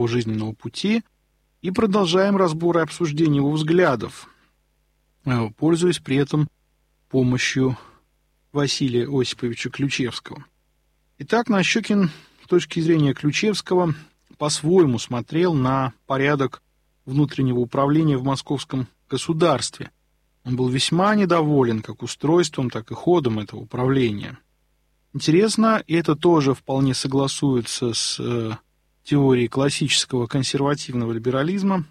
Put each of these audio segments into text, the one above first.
жизненного пути и продолжаем разбор и обсуждение его взглядов, пользуясь при этом помощью Василия Осиповича Ключевского. Итак, Нащекин с точки зрения Ключевского по-своему смотрел на порядок внутреннего управления в московском государстве. Он был весьма недоволен как устройством, так и ходом этого управления. Интересно, и это тоже вполне согласуется с теорией классического консервативного либерализма,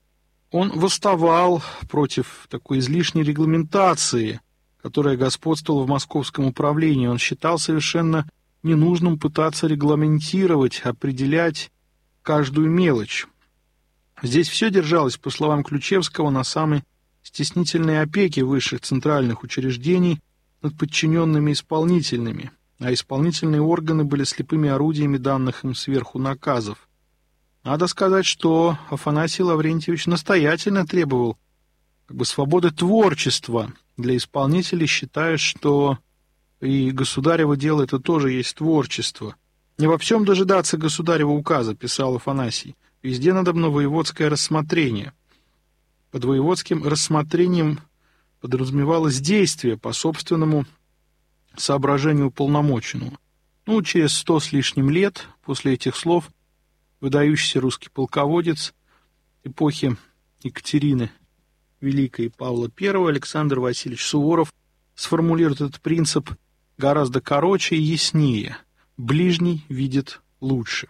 он восставал против такой излишней регламентации, которая господствовала в московском управлении. Он считал совершенно ненужным пытаться регламентировать, определять каждую мелочь. Здесь все держалось, по словам Ключевского, на самой стеснительной опеке высших центральных учреждений над подчиненными исполнительными, а исполнительные органы были слепыми орудиями данных им сверху наказов. Надо сказать, что Афанасий Лаврентьевич настоятельно требовал свободы творчества для исполнителей, считая, что и государево дело это тоже есть творчество. «Не во всем дожидаться государева указа», — писал Афанасий, — «везде надобно воеводское рассмотрение». Под воеводским рассмотрением подразумевалось действие по собственному соображению уполномоченного. Через 100 с лишним лет после этих слов выдающийся русский полководец эпохи Екатерины Великой и Павла I Александр Васильевич Суворов сформулирует этот принцип гораздо короче и яснее. Ближний видит лучше.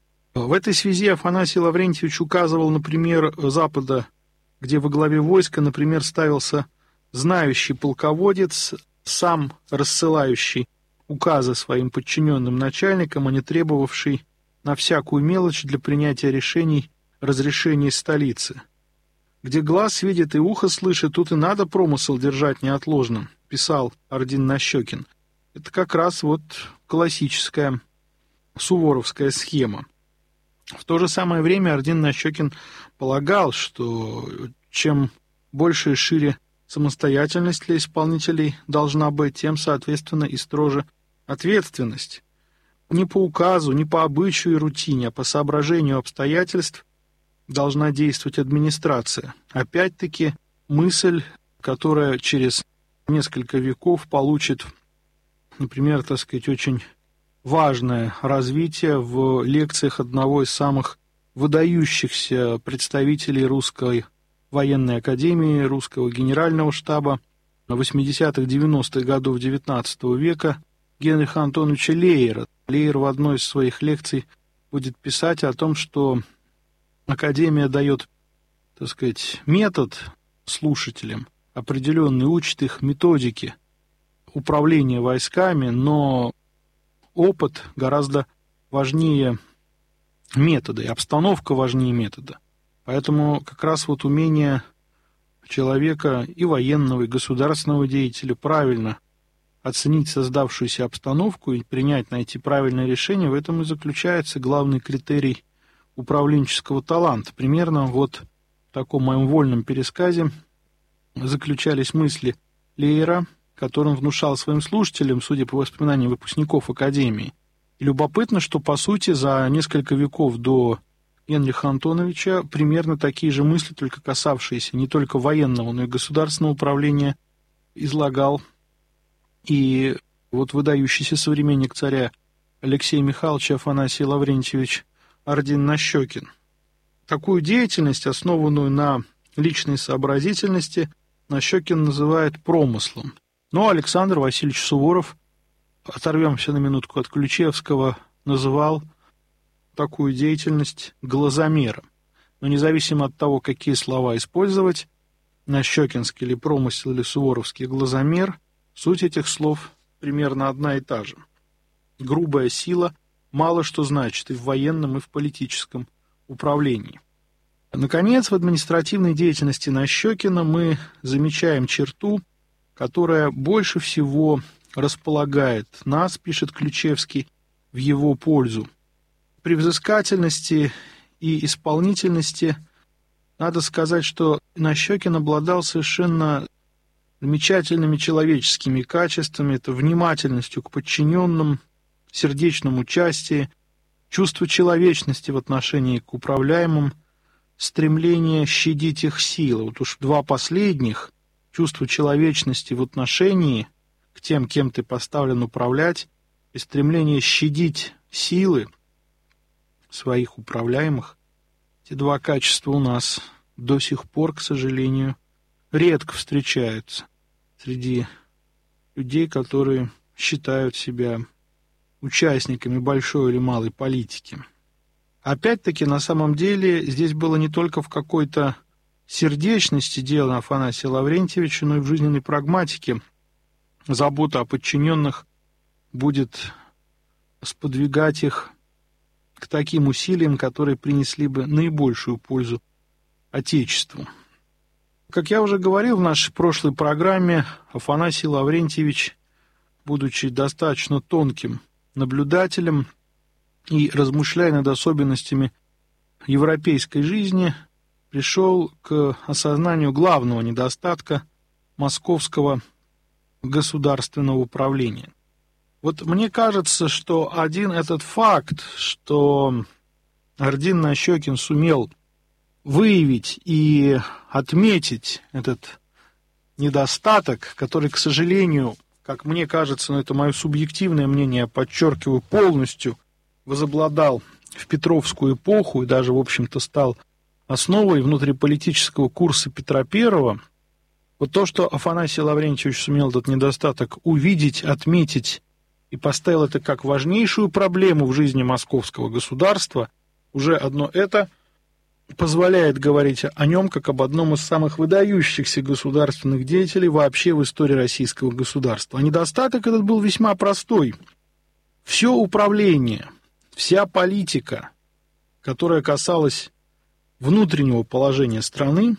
В этой связи Афанасий Лаврентьевич указывал, например, Запада, где во главе войска, например, ставился знающий полководец, сам рассылающий указы своим подчиненным начальникам, а не требовавший на всякую мелочь для принятия решений разрешения столицы. «Где глаз видит и ухо слышит, тут и надо промысел держать неотложным», — писал Ордин Нащекин. Это как раз классическая суворовская схема. В то же самое время Ордин Нащекин полагал, что чем больше и шире самостоятельность для исполнителей должна быть, тем, соответственно, и строже ответственность. Не по указу, не по обычаю и рутине, а по соображению обстоятельств должна действовать администрация. Опять-таки, мысль, которая через несколько веков получит, например, очень важное развитие в лекциях одного из самых выдающихся представителей русской военной академии, русского генерального штаба 80-х, 90-х годов XIX века Генриха Антоновича Лейера. Лейер в одной из своих лекций будет писать о том, что Академия дает, метод слушателям, определенный, учит их методике управления войсками, но опыт гораздо важнее метода, и обстановка важнее метода. Поэтому как раз умение человека и военного, и государственного деятеля правильно оценить создавшуюся обстановку и принять, найти правильное решение, в этом и заключается главный критерий управленческого таланта. Примерно в таком моем вольном пересказе заключались мысли Лейера, который он внушал своим слушателям, судя по воспоминаниям выпускников Академии. И любопытно, что, по сути, за несколько веков до Генриха Антоновича примерно такие же мысли, только касавшиеся не только военного, но и государственного управления, излагал и выдающийся современник царя Алексея Михайловича Афанасий Лаврентьевич Ордин Нащекин. Такую деятельность, основанную на личной сообразительности, Нащекин называет промыслом. Но Александр Васильевич Суворов, оторвемся на минутку от Ключевского, называл такую деятельность глазомером. Но независимо от того, какие слова использовать, нащекинский или промысел, или суворовский глазомер, суть этих слов примерно одна и та же. Грубая сила мало что значит и в военном, и в политическом управлении. Наконец, в административной деятельности Нащекина мы замечаем черту, которая больше всего располагает нас, пишет Ключевский, в его пользу. При взыскательности и исполнительности надо сказать, что Нащекин обладал совершенно замечательными человеческими качествами, это внимательностью к подчиненным, сердечным участием, чувство человечности в отношении к управляемым, стремление щадить их силы. Вот уж два последних, чувство человечности в отношении к тем, кем ты поставлен управлять, и стремление щадить силы своих управляемых, эти два качества у нас до сих пор, к сожалению, редко встречаются среди людей, которые считают себя участниками большой или малой политики. Опять-таки, на самом деле, здесь было не только в какой-то сердечности дело Афанасия Лаврентьевича, но и в жизненной прагматике. Забота о подчиненных будет сподвигать их к таким усилиям, которые принесли бы наибольшую пользу Отечеству. Как я уже говорил в нашей прошлой программе, Афанасий Лаврентьевич, будучи достаточно тонким наблюдателем и размышляя над особенностями европейской жизни, пришел к осознанию главного недостатка московского государственного управления. Вот мне кажется, что один этот факт, что Ордин Нащекин сумел выявить и отметить этот недостаток, который, к сожалению, как мне кажется, но это мое субъективное мнение, подчеркиваю, полностью возобладал в Петровскую эпоху и даже, в общем-то, стал основой внутриполитического курса Петра I. Вот то, что Афанасий Лаврентьевич сумел этот недостаток увидеть, отметить и поставил это как важнейшую проблему в жизни московского государства, уже одно это позволяет говорить о нем как об одном из самых выдающихся государственных деятелей вообще в истории российского государства. А недостаток этот был весьма простой. Все управление, вся политика, которая касалась внутреннего положения страны,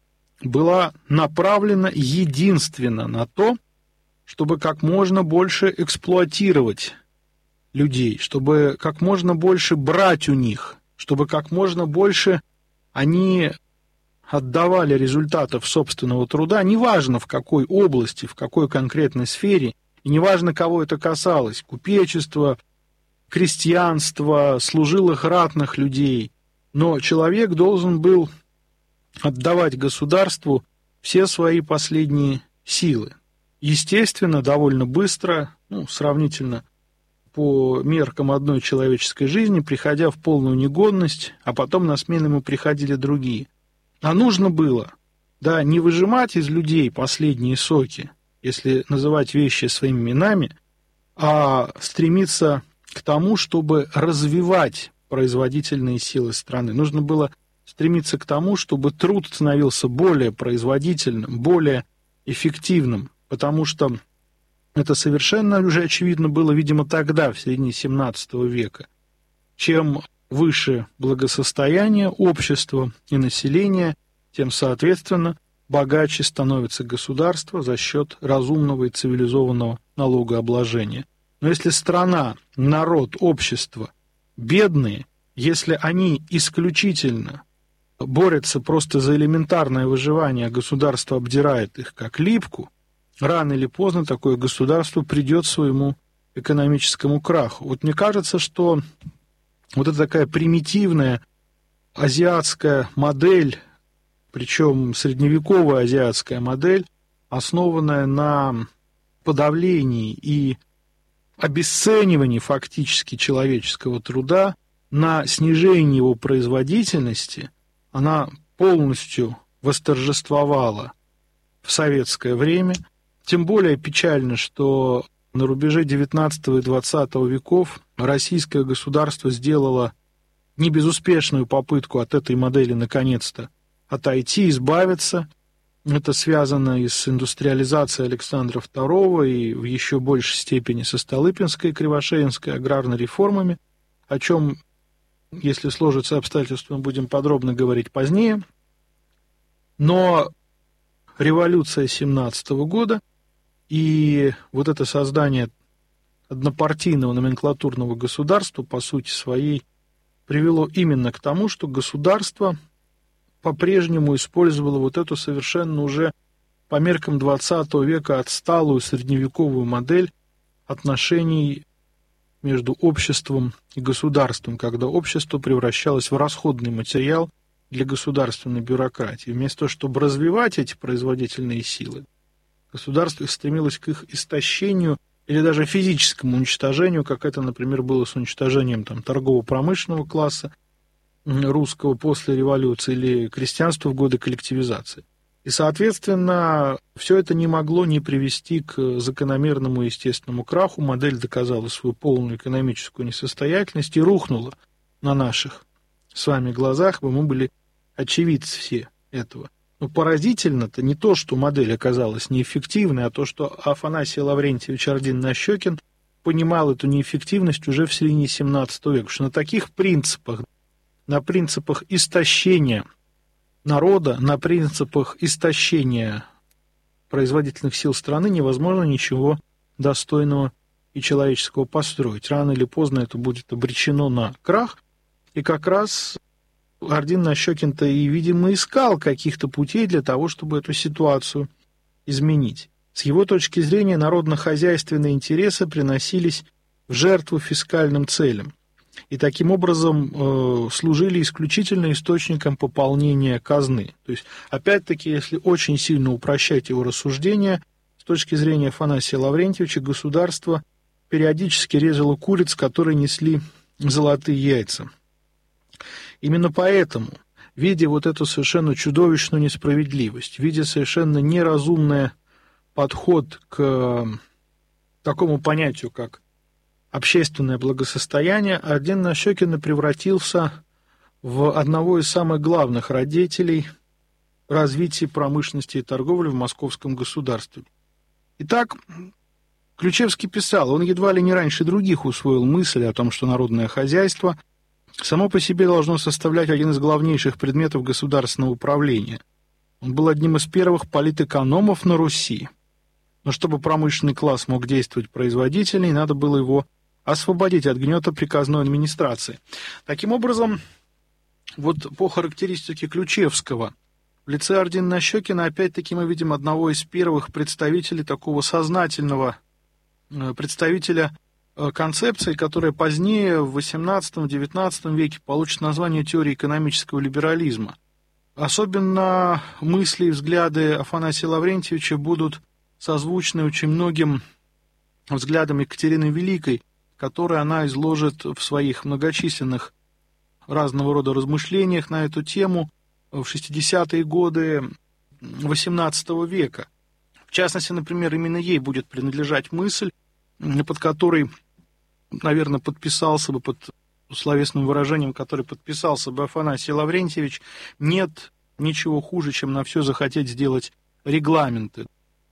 была направлена единственно на то, чтобы как можно больше эксплуатировать людей, чтобы как можно больше брать у них, чтобы как можно больше они отдавали результатов собственного труда, неважно в какой области, в какой конкретной сфере, и неважно, кого это касалось, купечество, крестьянство, служилых ратных людей, но человек должен был отдавать государству все свои последние силы. Естественно, довольно быстро, сравнительно по меркам одной человеческой жизни, приходя в полную негодность, а потом на смену ему приходили другие. А нужно было, не выжимать из людей последние соки, если называть вещи своими именами, а стремиться к тому, чтобы развивать производительные силы страны. Нужно было стремиться к тому, чтобы труд становился более производительным, более эффективным, потому что это совершенно уже очевидно было, видимо, тогда, в середине XVII века. Чем выше благосостояние общества и населения, тем, соответственно, богаче становится государство за счет разумного и цивилизованного налогообложения. Но если страна, народ, общество бедные, если они исключительно борются просто за элементарное выживание, а государство обдирает их как липку, рано или поздно такое государство придет к своему экономическому краху. Вот мне кажется, что вот эта такая примитивная азиатская модель, причем средневековая азиатская модель, основанная на подавлении и обесценивании фактически человеческого труда, на снижении его производительности, она полностью восторжествовала в советское время. Тем более печально, что на рубеже XIX и XX веков российское государство сделало небезуспешную попытку от этой модели наконец-то отойти, избавиться. Это связано и с индустриализацией Александра II, и в еще большей степени со Столыпинской, Кривошеинской аграрной реформами, о чем, если сложатся обстоятельства, мы будем подробно говорить позднее. Но революция 17 года и вот это создание однопартийного номенклатурного государства, по сути своей, привело именно к тому, что государство по-прежнему использовало вот эту совершенно уже по меркам XX века отсталую средневековую модель отношений между обществом и государством, когда общество превращалось в расходный материал для государственной бюрократии. Вместо того, чтобы развивать эти производительные силы, государство стремилось к их истощению или даже физическому уничтожению, как это, например, было с уничтожением торгово-промышленного класса русского после революции или крестьянства в годы коллективизации. И, соответственно, все это не могло не привести к закономерному естественному краху. Модель доказала свою полную экономическую несостоятельность и рухнула на наших с вами глазах. Мы были очевидцы все этого. Но поразительно-то не то, что модель оказалась неэффективной, а то, что Афанасий Лаврентьевич Ордин-Нащекин понимал эту неэффективность уже в середине XVII века. Потому что на таких принципах, на принципах истощения народа, на принципах истощения производительных сил страны невозможно ничего достойного и человеческого построить. Рано или поздно это будет обречено на крах. И как раз Ордин-Нащекин-то и, видимо, искал каких-то путей для того, чтобы эту ситуацию изменить. С его точки зрения, народно-хозяйственные интересы приносились в жертву фискальным целям. И таким образом служили исключительно источником пополнения казны. То есть, опять-таки, если очень сильно упрощать его рассуждения, с точки зрения Афанасия Лаврентьевича, государство периодически резало куриц, которые несли золотые яйца. Именно поэтому, видя вот эту совершенно чудовищную несправедливость, видя совершенно неразумный подход к такому понятию, как общественное благосостояние, Ордин-Нащекин превратился в одного из самых главных родителей развития промышленности и торговли в московском государстве. Итак, Ключевский писал, он едва ли не раньше других усвоил мысль о том, что народное хозяйство само по себе должно составлять один из главнейших предметов государственного управления. Он был одним из первых политэкономов на Руси. Но чтобы промышленный класс мог действовать производительней, надо было его освободить от гнета приказной администрации. Таким образом, вот по характеристике Ключевского, в лице Ордина-Нащекина опять-таки мы видим одного из первых представителей такого сознательного представителя концепции, которая позднее в XVIII-XIX веке получит название теории экономического либерализма. Особенно мысли и взгляды Афанасия Лаврентьевича будут созвучны очень многим взглядам Екатерины Великой, которые она изложит в своих многочисленных разного рода размышлениях на эту тему в 60-е годы XVIII века. В частности, например, именно ей будет принадлежать мысль, под которой, наверное, подписался бы, под словесным выражением, который подписался бы Афанасий Лаврентьевич: нет ничего хуже, чем на все захотеть сделать регламенты.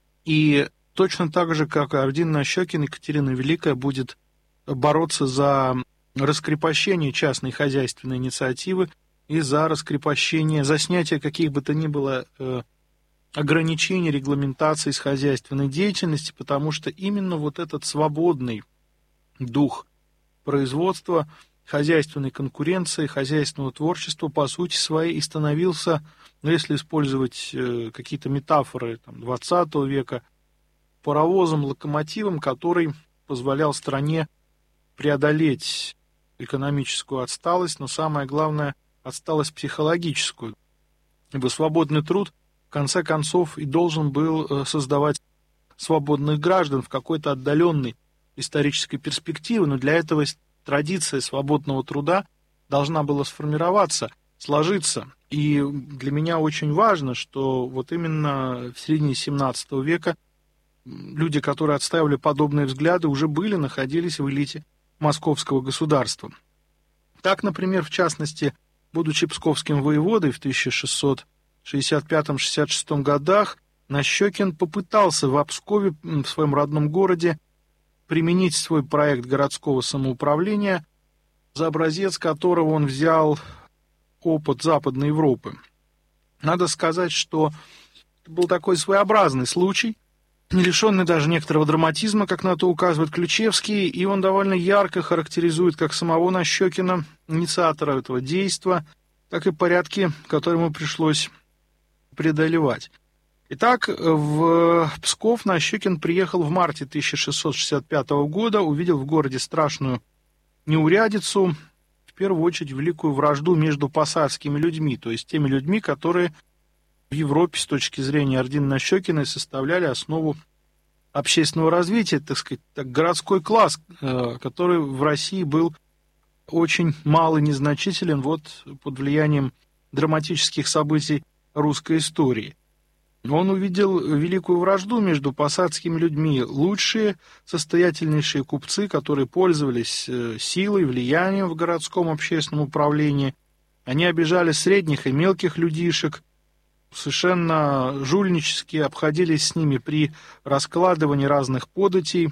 И точно так же, как и Ордин-Нащекин, Екатерина Великая будет бороться за раскрепощение частной хозяйственной инициативы и за раскрепощение, за снятие каких бы то ни было ограничений, регламентаций с хозяйственной деятельности, потому что именно вот этот свободный дух производства, хозяйственной конкуренции, хозяйственного творчества, по сути своей, и становился, если использовать какие-то метафоры XX века, паровозом, локомотивом, который позволял стране преодолеть экономическую отсталость, но самое главное, отсталость психологическую. Ибо свободный труд, в конце концов, и должен был создавать свободных граждан в какой-то отдаленной исторической перспективе, но для этого традиция свободного труда должна была сформироваться, сложиться. И для меня очень важно, что вот именно в середине XVII века люди, которые отстаивали подобные взгляды, уже находились в элите московского государства. Так, например, в частности, будучи псковским воеводой в 1665-66 годах, Нащекин попытался в Пскове, в своем родном городе, применить свой проект городского самоуправления, за образец которого он взял опыт Западной Европы. Надо сказать, что это был такой своеобразный случай, не лишенный даже некоторого драматизма, как на то указывает Ключевский, и он довольно ярко характеризует как самого Нащекина, инициатора этого действа, так и порядки, которые ему пришлось преодолевать. Итак, в Псков Нащекин приехал в марте 1665 года, увидел в городе страшную неурядицу, в первую очередь великую вражду между посадскими людьми, то есть теми людьми, которые в Европе с точки зрения ордена Нащекиной составляли основу общественного развития, так сказать, городской класс, который в России был очень мал и незначителен вот под влиянием драматических событий русской истории. Он увидел великую вражду между посадскими людьми. Лучшие, состоятельнейшие купцы, которые пользовались силой, влиянием в городском общественном управлении, они обижали средних и мелких людишек, совершенно жульнически обходились с ними при раскладывании разных податей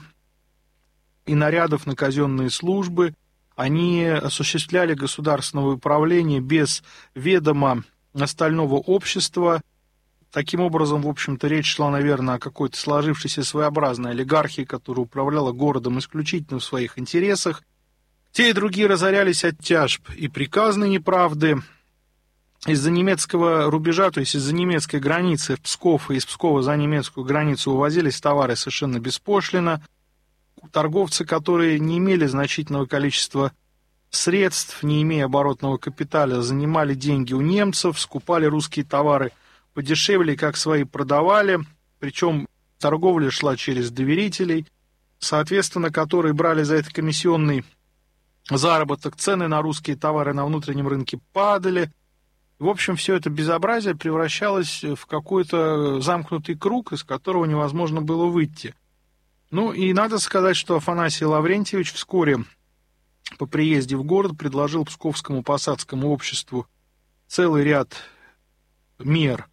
и нарядов на казенные службы. Они осуществляли государственное управление без ведома остального общества. Таким образом, в общем-то, речь шла, наверное, о какой-то сложившейся своеобразной олигархии, которая управляла городом исключительно в своих интересах. Те и другие разорялись от тяжб и приказной неправды. Из-за немецкого рубежа, то есть из-за немецкой границы в Псков и из Пскова за немецкую границу увозились товары совершенно беспошлино. Торговцы, которые не имели значительного количества средств, не имея оборотного капитала, занимали деньги у немцев, скупали русские товары подешевле, как свои продавали, причем торговля шла через доверителей, соответственно, которые брали за это комиссионный заработок, цены на русские товары на внутреннем рынке падали. В общем, все это безобразие превращалось в какой-то замкнутый круг, из которого невозможно было выйти. Ну и надо сказать, что Афанасий Лаврентьевич вскоре по приезде в город предложил Псковскому посадскому обществу целый ряд мер.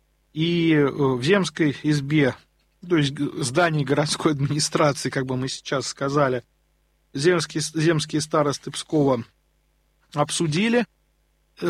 И в земской избе, то есть здании городской администрации, как бы мы сейчас сказали, земские старосты Пскова обсудили и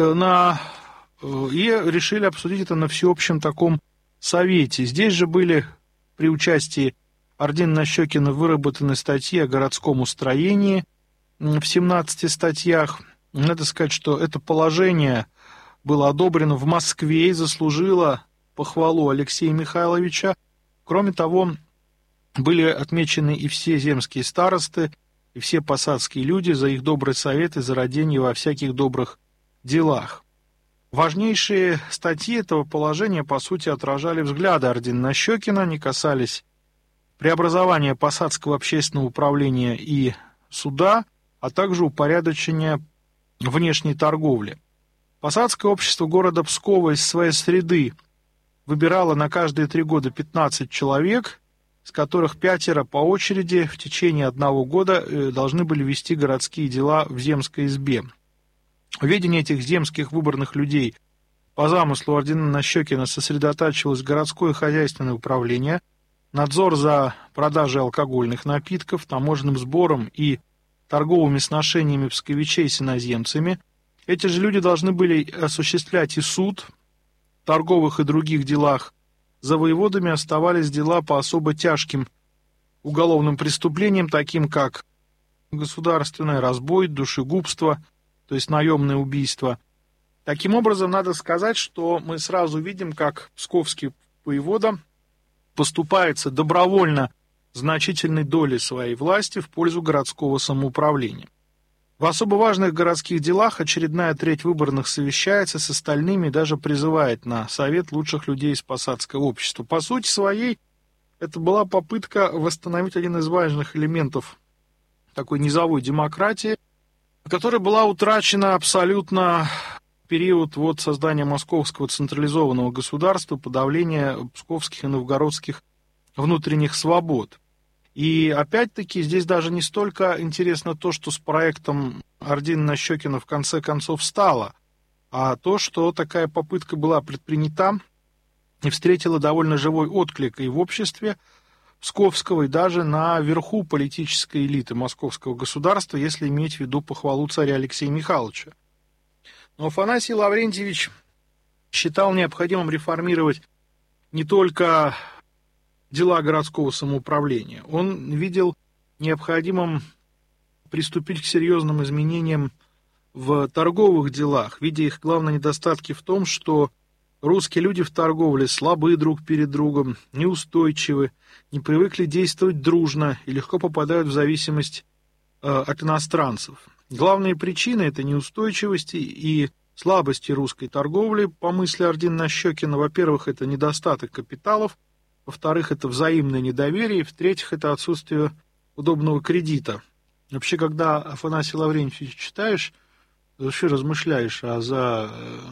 решили обсудить это на всеобщем таком совете. Здесь же были при участии ордена Нащекина выработаны статьи о городском устроении в 17 статьях. Надо сказать, что это положение было одобрено в Москве и заслужило похвалу Алексея Михайловича. Кроме того, были отмечены и все земские старосты, и все посадские люди за их добрый совет и за родение во всяких добрых делах. Важнейшие статьи этого положения, по сути, отражали взгляды ордена Нащекина, они касались преобразования посадского общественного управления и суда, а также упорядочения внешней торговли. Посадское общество города Пскова из своей среды выбирало на каждые 3 года 15 человек, с которых 5 по очереди в течение 1 года должны были вести городские дела в земской избе. В ведении этих земских выборных людей по замыслу ордена Нащекина сосредотачивалось городское хозяйственное управление, надзор за продажей алкогольных напитков, таможенным сбором и торговыми сношениями псковичей с иноземцами. Эти же люди должны были осуществлять и суд в торговых и других делах. За воеводами оставались дела по особо тяжким уголовным преступлениям, таким как государственное разбой, душегубство, то есть наемное убийство. Таким образом, надо сказать, что мы сразу видим, как псковский воевода поступается добровольно значительной долей своей власти в пользу городского самоуправления. В особо важных городских делах очередная треть выборных совещается с остальными и даже призывает на совет лучших людей из посадского общества. По сути своей, это была попытка восстановить один из важных элементов такой низовой демократии, которая была утрачена абсолютно в период создания московского централизованного государства, подавления псковских и новгородских внутренних свобод. И опять-таки здесь даже не столько интересно то, что с проектом ордена Нащекина в конце концов стало, а то, что такая попытка была предпринята и встретила довольно живой отклик и в обществе псковского, и даже наверху политической элиты московского государства, если иметь в виду похвалу царя Алексея Михайловича. Но Афанасий Лаврентьевич считал необходимым реформировать не только дела городского самоуправления. Он видел необходимым приступить к серьезным изменениям в торговых делах, видя их главные недостатки в том, что Русские люди в торговле слабы друг перед другом, неустойчивы, не привыкли действовать дружно и легко попадают в зависимость от иностранцев. Главные причины этой неустойчивости и слабости русской торговли, по мысли Ордина Нащекина, во-первых, это недостаток капиталов, во-вторых, это взаимное недоверие, и в-третьих, это отсутствие удобного кредита. Вообще, когда Афанасия Лаврентьевича читаешь, вообще размышляешь, а за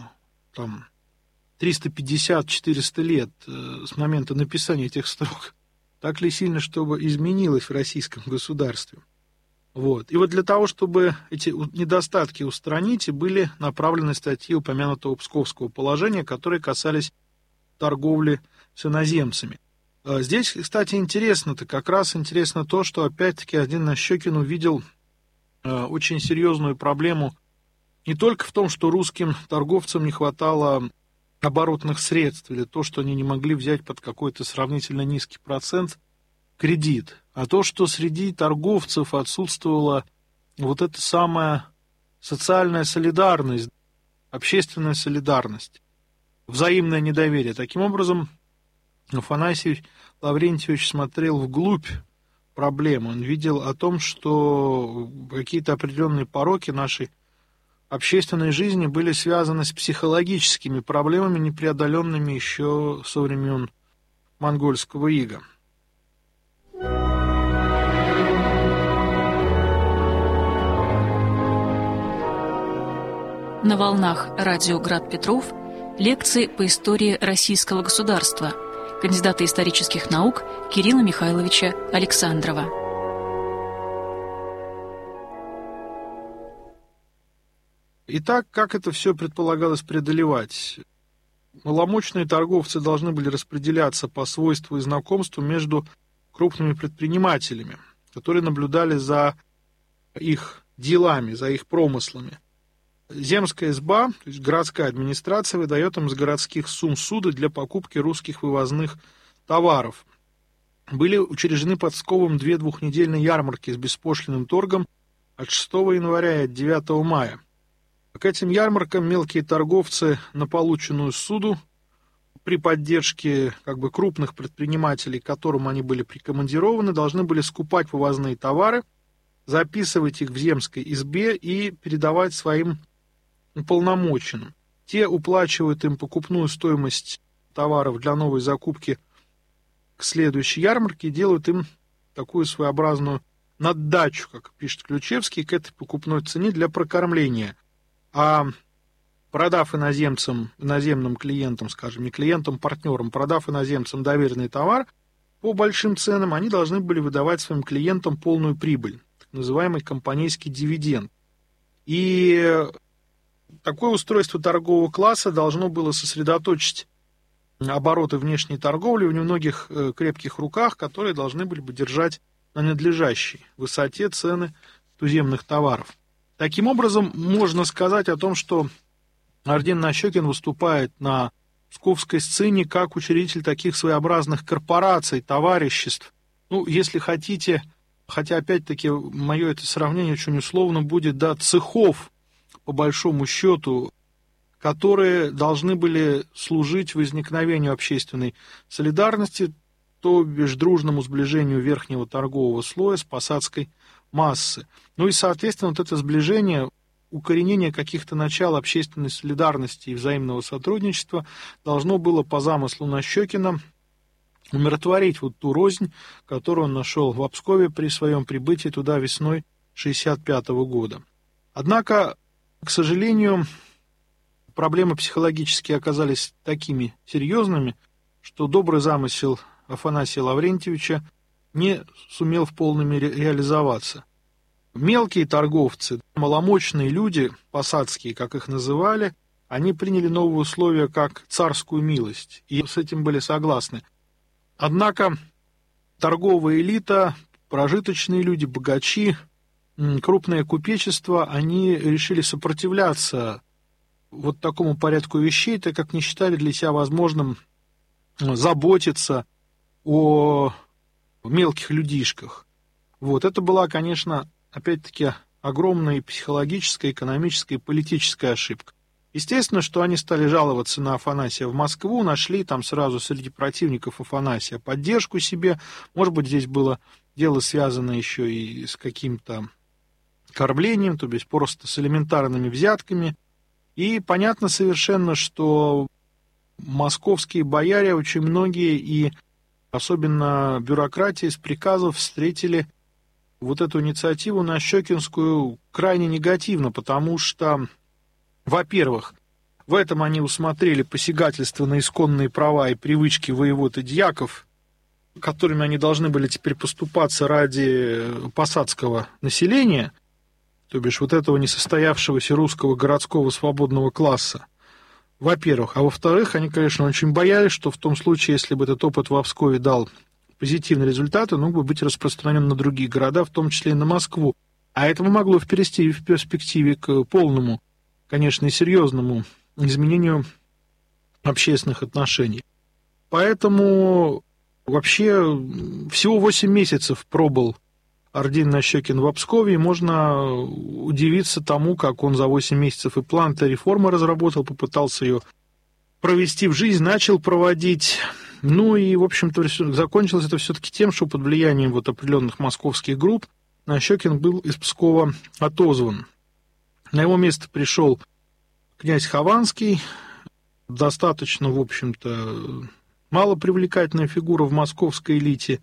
350-400 лет с момента написания этих строк так ли сильно, чтобы изменилось в российском государстве? Вот. И вот для того, чтобы эти недостатки устранить, и были направлены статьи упомянутого Псковского положения, которые касались торговли с иноземцами. Здесь, кстати, интересно-то, как раз интересно то, что опять-таки Ордин Нащекин увидел очень серьезную проблему не только в том, что русским торговцам не хватало оборотных средств, или то, что они не могли взять под какой-то сравнительно низкий процент кредит, а то, что среди торговцев отсутствовала вот эта самая социальная солидарность, общественная солидарность, взаимное недоверие. Таким образом, Афанасий Лаврентьевич смотрел вглубь проблемы. Он видел о том, что какие-то определенные пороки нашей общественной жизни были связаны с психологическими проблемами, непреодоленными еще со времен монгольского ига. На волнах радио «Град Петров» лекции по истории российского государства кандидата исторических наук Кирилла Михайловича Александрова. Итак, как это все предполагалось преодолевать? Маломощные торговцы должны были распределяться по свойству и знакомству между крупными предпринимателями, которые наблюдали за их делами, за их промыслами. Земская изба, то есть городская администрация, выдает им с городских сумм суды для покупки русских вывозных товаров. Были учреждены под Псковом 2 двухнедельные ярмарки с беспошлинным торгом от 6 января и от 9 мая. К этим ярмаркам мелкие торговцы на полученную суду при поддержке крупных предпринимателей, к которым они были прикомандированы, должны были скупать вывозные товары, записывать их в земской избе и передавать своим уполномоченным. Те уплачивают им покупную стоимость товаров для новой закупки к следующей ярмарке и делают им такую своеобразную наддачу, как пишет Ключевский, к этой покупной цене для прокормления. А продав иноземным клиентам, скажем, не клиентам, партнерам, продав иноземцам доверенный товар по большим ценам, они должны были выдавать своим клиентам полную прибыль, так называемый компанейский дивиденд. И такое устройство торгового класса должно было сосредоточить обороты внешней торговли в немногих крепких руках, которые должны были бы держать на надлежащей высоте цены туземных товаров. Таким образом, можно сказать о том, что Ордин Нащекин выступает на псковской сцене как учредитель таких своеобразных корпораций, товариществ. Если хотите, хотя опять-таки мое это сравнение очень условно будет, цехов, по большому счету, которые должны были служить возникновению общественной солидарности, то бишь дружному сближению верхнего торгового слоя с посадской массы. И, соответственно, вот это сближение, укоренение каких-то начал общественной солидарности и взаимного сотрудничества должно было по замыслу Нащекина умиротворить вот ту рознь, которую он нашел в Пскове при своем прибытии туда весной 1965 года. Однако, к сожалению, проблемы психологические оказались такими серьезными, что добрый замысел Афанасия Лаврентьевича не сумел в полной мере реализоваться. Мелкие торговцы, маломощные люди, посадские, как их называли, они приняли новые условия как царскую милость, и с этим были согласны. Однако торговая элита, прожиточные люди, богачи, крупное купечество, они решили сопротивляться вот такому порядку вещей, так как не считали для себя возможным заботиться о мелких людишках. Это была, конечно, опять-таки огромная психологическая, экономическая и политическая ошибка. Естественно, что они стали жаловаться на Афанасия в Москву, нашли там сразу среди противников Афанасия поддержку себе. Может быть, здесь было дело связано еще и с каким-то кормлением, то есть просто с элементарными взятками. И понятно совершенно, что московские бояре, очень многие, и особенно бюрократия из приказов, встретили вот эту инициативу нащекинскую крайне негативно, потому что, во-первых, в этом они усмотрели посягательство на исконные права и привычки воевод и дьяков, которыми они должны были теперь поступаться ради посадского населения, то бишь вот этого несостоявшегося русского городского свободного класса, во-первых. А во-вторых, они, конечно, очень боялись, что в том случае, если бы этот опыт в Пскове дал позитивный результат, он мог бы быть распространен на другие города, в том числе и на Москву. А это могло в перспективе к полному, конечно, и серьезному изменению общественных отношений. Поэтому вообще всего 8 месяцев пробыл Ордин Нащекин в Пскове, и можно удивиться тому, как он за 8 месяцев и план-то реформы разработал, попытался ее провести в жизнь, начал проводить. Ну и, в общем-то, закончилось это все-таки тем, что под влиянием вот определенных московских групп Нащекин был из Пскова отозван. На его место пришел князь Хованский, достаточно, в общем-то, малопривлекательная фигура в московской элите,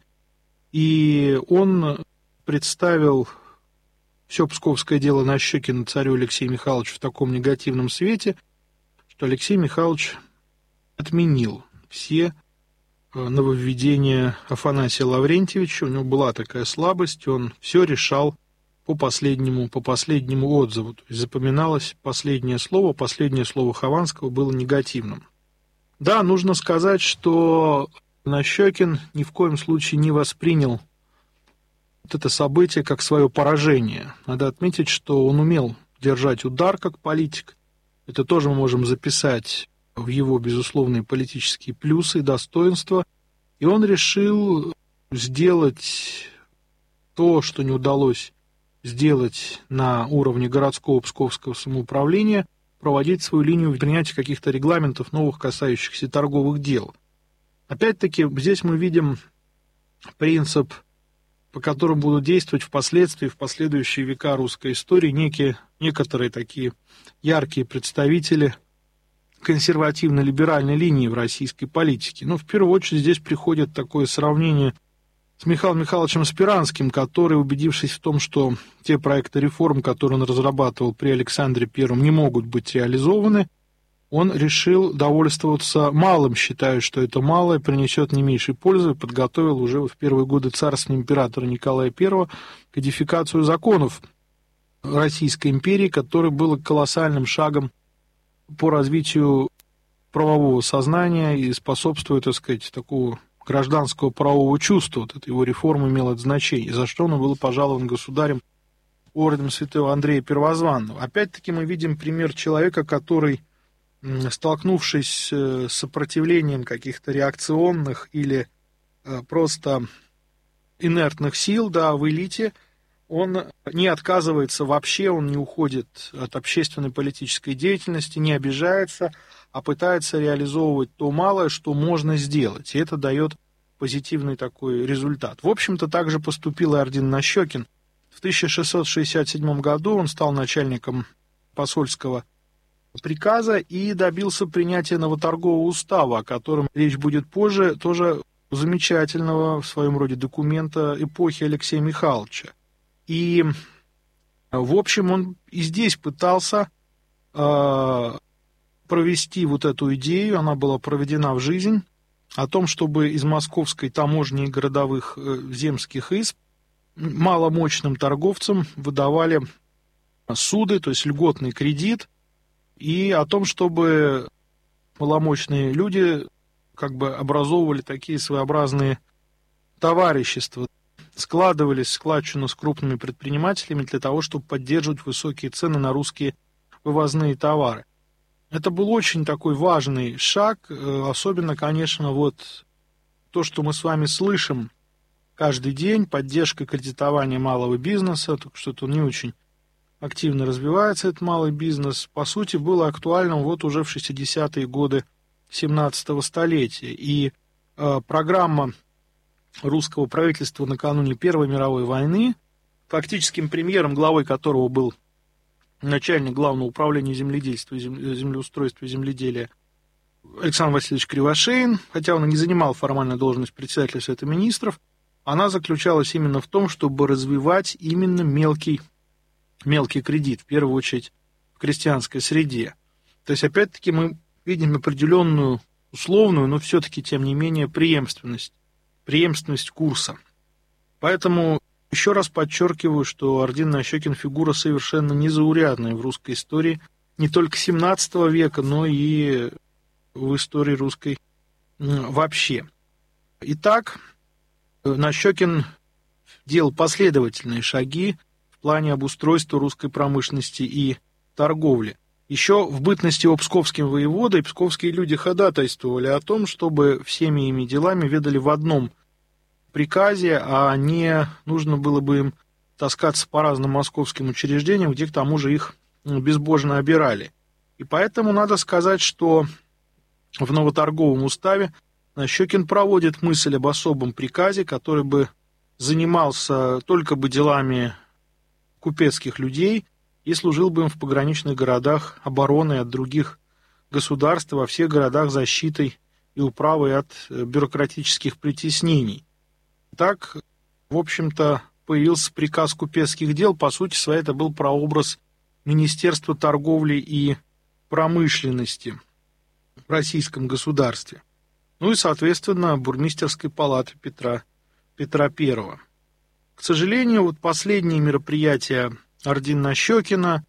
и он представил все псковское дело Нащекина царю Алексею Михайловичу в таком негативном свете, что Алексей Михайлович отменил все нововведения Афанасия Лаврентьевича. У него была такая слабость, он все решал по последнему отзыву. То есть запоминалось последнее слово Хованского было негативным. Да, нужно сказать, что Нащекин ни в коем случае не воспринял вот это событие как свое поражение. Надо отметить, что он умел держать удар как политик. Это тоже мы можем записать в его безусловные политические плюсы и достоинства. И он решил сделать то, что не удалось сделать на уровне городского псковского самоуправления, проводить свою линию принятия каких-то регламентов новых, касающихся торговых дел. Опять-таки, здесь мы видим принцип, по которому будут действовать впоследствии, в последующие века русской истории некоторые такие яркие представители консервативно-либеральной линии в российской политике. Но в первую очередь здесь приходит такое сравнение с Михаилом Михайловичем Спиранским, который, убедившись в том, что те проекты реформ, которые он разрабатывал при Александре I, не могут быть реализованы, он решил довольствоваться малым, считая, что это малое принесет не меньшей пользы, и подготовил уже в первые годы царствования императора Николая I кодификацию законов Российской империи, которое было колоссальным шагом по развитию правового сознания и способствует, так сказать, такого гражданского правового чувства. Вот эта его реформа имела значение, за что он был пожалован государем орденом святого Андрея Первозванного. Опять-таки мы видим пример человека, который, столкнувшись с сопротивлением каких-то реакционных или просто инертных сил, да, в элите, он не отказывается вообще, он не уходит от общественной политической деятельности, не обижается, а пытается реализовывать то малое, что можно сделать. И это дает позитивный такой результат. В общем-то, также поступил и орден Нащекин. В 1667 году он стал начальником посольского приказа и добился принятия новоторгового устава, о котором речь будет позже, тоже замечательного в своем роде документа эпохи Алексея Михайловича. И, в общем, он и здесь пытался провести вот эту идею, она была проведена в жизнь, о том, чтобы из московской таможни и городовых земских изб маломощным торговцам выдавали суды, то есть льготный кредит, и о том, чтобы маломощные люди как бы образовывали такие своеобразные товарищества, складывались складчину с крупными предпринимателями для того, чтобы поддерживать высокие цены на русские вывозные товары. Это был очень такой важный шаг, особенно, конечно, вот то, что мы с вами слышим каждый день, поддержка кредитования малого бизнеса, так что это не очень активно развивается этот малый бизнес, по сути, было актуальным вот уже в 60-е годы 17-го столетия. И программа русского правительства накануне Первой мировой войны, фактическим премьером, главой которого был начальник Главного управления земледельства, землеустройства и земледелия Александр Васильевич Кривошеин, хотя он и не занимал формальную должность председателя Совета Министров, она заключалась именно в том, чтобы развивать именно мелкий кредит, в первую очередь в крестьянской среде. То есть, опять-таки, мы видим определенную условную, но все-таки, тем не менее, преемственность курса. Поэтому еще раз подчеркиваю, что Ордин Нащекин фигура совершенно незаурядная в русской истории, не только XVII века, но и в истории русской вообще. Итак, Нащекин делал последовательные шаги в плане обустройства русской промышленности и торговли. Еще в бытности его псковским воеводой псковские люди ходатайствовали о том, чтобы всеми ими делами ведали в одном приказе, а не нужно было бы им таскаться по разным московским учреждениям, где к тому же их безбожно обирали. И поэтому надо сказать, что в новоторговом уставе Нащекин проводит мысль об особом приказе, который бы занимался только бы делами купецких людей и служил бы им в пограничных городах обороной от других государств, во всех городах защитой и управой от бюрократических притеснений. Так, в общем-то, появился приказ купецких дел. По сути своей, это был прообраз Министерства торговли и промышленности в российском государстве. Ну и, соответственно, бурмистерской палаты Петра I. К сожалению, вот последние мероприятия Ордина Нащекина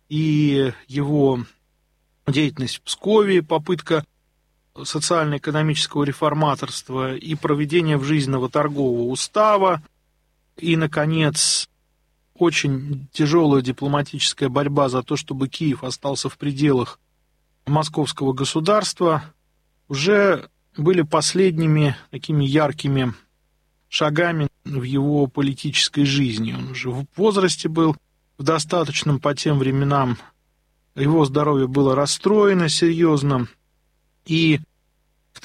и его деятельность в Пскове, попытка социально-экономического реформаторства и проведения в жизнь новоторгового устава, и, наконец, очень тяжелая дипломатическая борьба за то, чтобы Киев остался в пределах московского государства, уже были последними такими яркими шагами в его политической жизни. Он уже в возрасте был, в достаточном по тем временам, его здоровье было расстроено серьезно, и в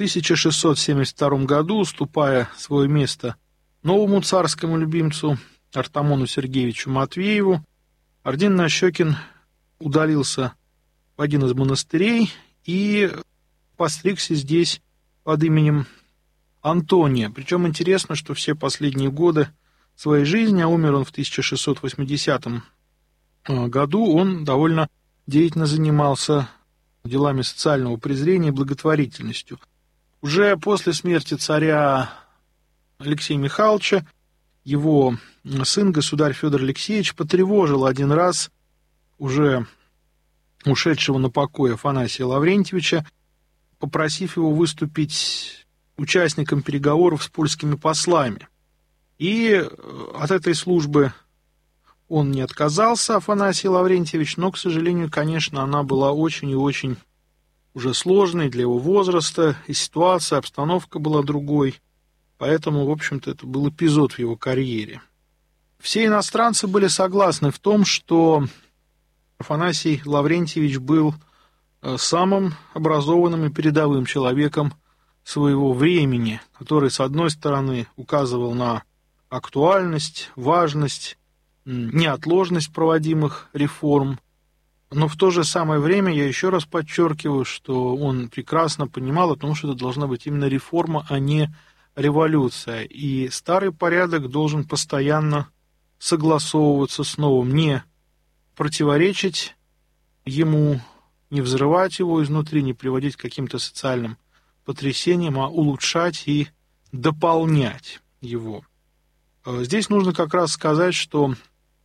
1672 году, уступая свое место новому царскому любимцу Артамону Сергеевичу Матвееву, Ордин Нащекин удалился в один из монастырей и постригся здесь под именем Антония. Причем интересно, что все последние годы своей жизни, а умер он в 1680 году, он довольно деятельно занимался делами социального презрения и благотворительностью. Уже после смерти царя Алексея Михайловича его сын, государь Федор Алексеевич, потревожил один раз уже ушедшего на покой Афанасия Лаврентьевича, попросив его выступить участником переговоров с польскими послами. И от этой службы он не отказался, Афанасий Лаврентьевич, но, к сожалению, конечно, она была очень и очень уже сложной для его возраста, и ситуация, обстановка была другой, поэтому, в общем-то, это был эпизод в его карьере. Все иностранцы были согласны в том, что Афанасий Лаврентьевич был самым образованным и передовым человеком своего времени, который, с одной стороны, указывал на актуальность, важность, неотложность проводимых реформ, но в то же самое время я еще раз подчеркиваю, что он прекрасно понимал о том, что это должна быть именно реформа, а не революция. И старый порядок должен постоянно согласовываться с новым, не противоречить ему, не взрывать его изнутри, не приводить к каким-то социальным потрясениям, а улучшать и дополнять его. Здесь нужно как раз сказать, что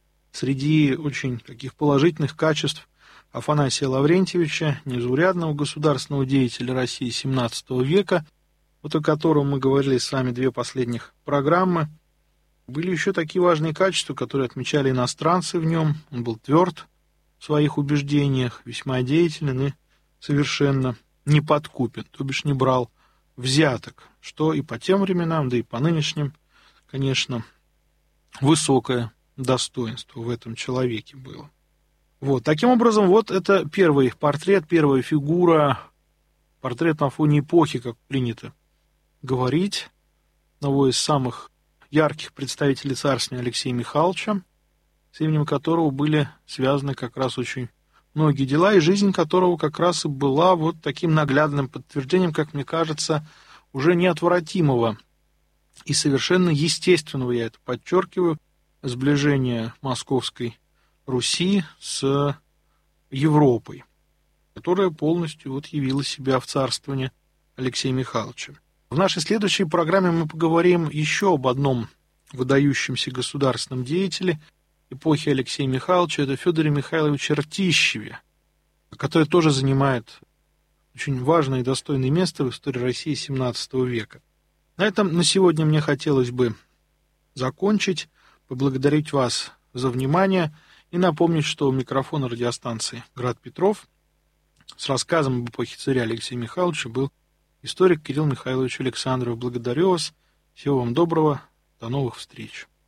среди очень таких положительных качеств Афанасия Лаврентьевича, незаурядного государственного деятеля России XVII века, вот о котором мы говорили с вами две последних программы, были еще такие важные качества, которые отмечали иностранцы в нем. Он был тверд в своих убеждениях, весьма деятелен и совершенно неподкупен, то бишь не брал взяток, что и по тем временам, да и по нынешним, конечно, высокое достоинство в этом человеке было. Вот. Таким образом, вот это первый портрет, первая фигура, портрет на фоне эпохи, как принято говорить, одного из самых ярких представителей царствования Алексея Михайловича, с именем которого были связаны как раз очень многие дела, и жизнь которого как раз и была вот таким наглядным подтверждением, как мне кажется, уже неотвратимого и совершенно естественного, я это подчеркиваю, сближения Московской Руси с Европой, которая полностью вот явила себя в царствовании Алексея Михайловича. В нашей следующей программе мы поговорим еще об одном выдающемся государственном деятеле эпохи Алексея Михайловича, это Федоре Михайловиче Ртищеве, который тоже занимает очень важное и достойное место в истории России XVII века. На этом на сегодня мне хотелось бы закончить, поблагодарить вас за внимание и напомнить, что у микрофона радиостанции «Град Петров» с рассказом об эпохе царя Алексея Михайловича был историк Кирилл Михайлович Александров. Благодарю вас. Всего вам доброго. До новых встреч.